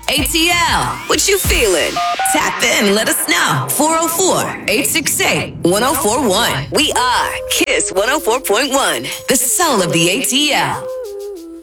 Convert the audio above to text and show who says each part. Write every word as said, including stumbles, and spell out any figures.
Speaker 1: A T L, what you feeling? Tap in, let us know. four oh four, eight six eight, one oh four one. We are Kiss one oh four point one, the soul of the A T L.